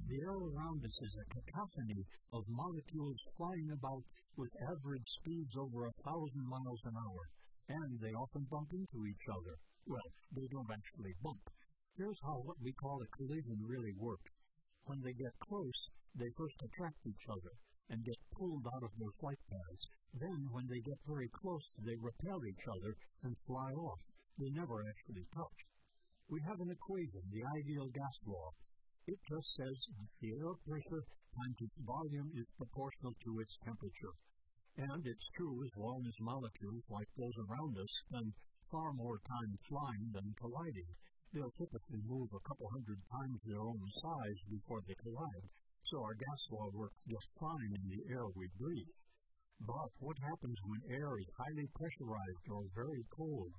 The air around us is a cacophony of molecules flying about with average speeds over 1,000 miles an hour, and they often bump into each other. Well, they don't actually bump. Here's how what we call a collision really works. When they get close, they first attract each other and get pulled out of their flight paths. Then, when they get very close, they repel each other and fly off. They never actually touch. We have an equation, the ideal gas law. It just says the air pressure times its volume is proportional to its temperature. And it's true as long as molecules, like those around us, spend far more time flying than colliding. They'll typically move a couple hundred times their own size before they collide, so our gas law works just fine in the air we breathe. But what happens when air is highly pressurized or very cold?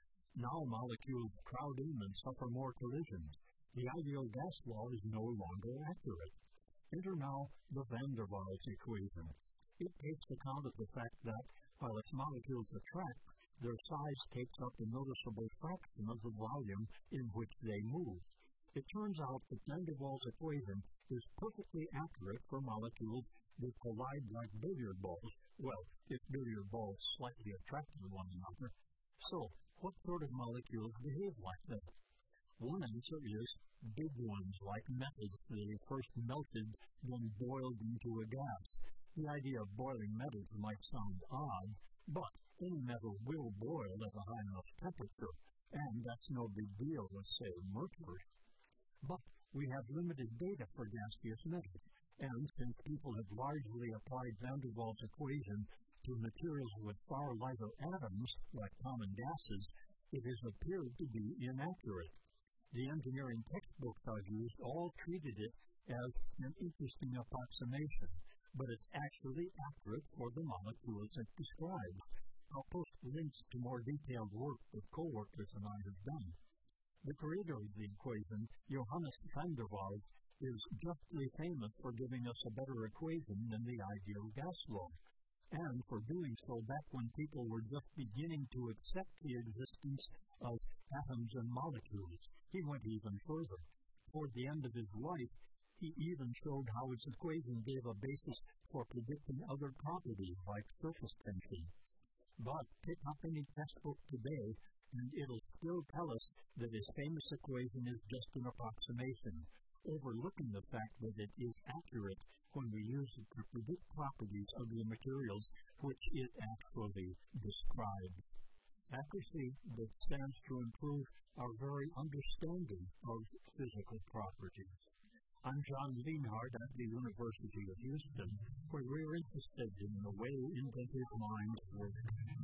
Now molecules crowd in and suffer more collisions. The ideal gas law is no longer accurate. Enter now the van der Waals equation. It takes account of the fact that, while its molecules attract, their size takes up a noticeable fraction of the volume in which they move. It turns out that van der Waals equation is perfectly accurate for molecules that collide like billiard balls. Well, if billiard balls slightly attract one another. So, what sort of molecules behave like that? One answer is big ones, like metals that are first melted, then boiled into a gas. The idea of boiling metals might sound odd, but any metal will boil at a high enough temperature, and that's no big deal with, say, mercury. But we have limited data for gaseous metals, and since people have largely applied van der Waals equation to materials with far lighter atoms, like common gases, it has appeared to be inaccurate. The engineering textbooks I've used all treated it as an interesting approximation, but it's actually accurate for the molecules it describes. I'll post links to more detailed work that co-workers and I have done. The creator of the equation, Johannes van der Waals, is justly famous for giving us a better equation than the ideal gas law, and for doing so back when people were just beginning to accept the existence of atoms and molecules. He went even further. Toward the end of his life, he even showed how its equation gave a basis for predicting other properties like surface tension. But pick up any textbook today, and it'll still tell us that his famous equation is just an approximation, overlooking the fact that it is accurate when we use it to predict properties of the materials which it actually describes. Accuracy that stands to improve our very understanding of physical properties. I'm John Lienhard at the University of Houston, where we're interested in the way inventive minds work.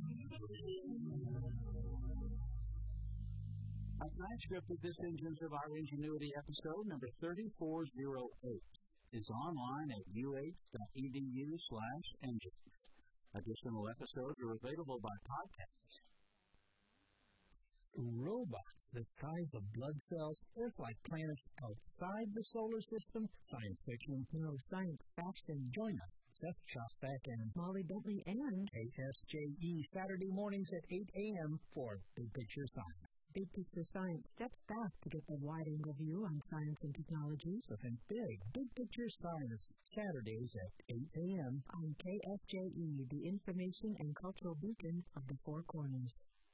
A transcript of this Engines of Our Ingenuity episode, number 3408, is online at uh.edu/engine. Additional episodes are available by podcast. Robots the size of blood cells, Earth-like planets outside the solar system. Science fiction, science faction. Join us, Seth Shostak and Molly Bentley and KSJE Saturday mornings at 8 a.m. for Big Picture Science. Big Picture Science steps back to get the wide-angle view on science and technology. So think big. Big Picture Science, Saturdays at 8 a.m. on KSJE, the information and cultural beacon of the Four Corners.